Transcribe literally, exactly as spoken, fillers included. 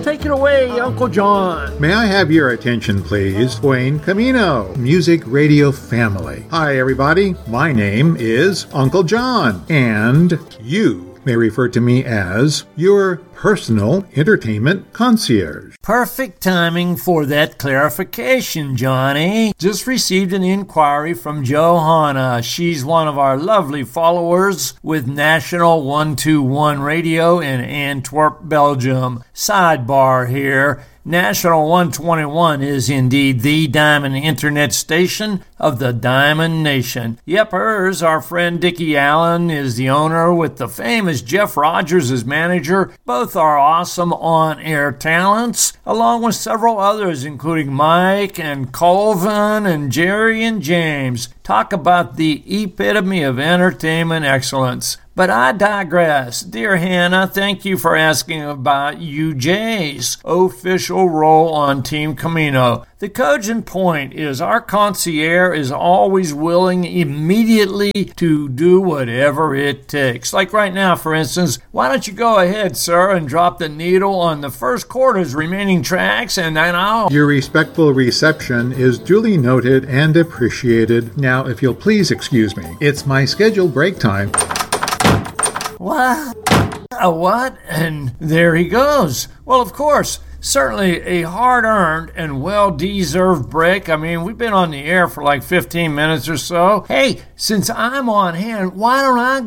Take it away, Uncle John. May I have your attention, please? Buen Camino, Music Radio family. Hi, everybody. My name is Uncle John, and you may refer to me as your personal entertainment concierge. Perfect timing for that clarification, Johnny. Just received an inquiry from Johanna. She's one of our lovely followers with National one two one Radio in Antwerp, Belgium. Sidebar here. National one twenty-one is indeed the Diamond Internet station of the Diamond Nation. Yep, hers, our friend Dickie Allen, is the owner with the famous Jeff Rogers as manager. Both are awesome on-air talents, along with several others, including Mike and Colvin and Jerry and James. Talk about the epitome of entertainment excellence. But I digress. Dear Hannah, thank you for asking about U J's official role on Team Camino. The cogent point is our concierge is always willing immediately to do whatever it takes. Like right now, for instance, why don't you go ahead, sir, and drop the needle on the first quarter's remaining tracks, and then I'll... Your respectful reception is duly noted and appreciated. Now, if you'll please excuse me, it's my scheduled break time. What? A what? And there he goes. Well, of course, certainly a hard-earned and well-deserved break. I mean, we've been on the air for like fifteen minutes or so. Hey, since I'm on hand, why don't I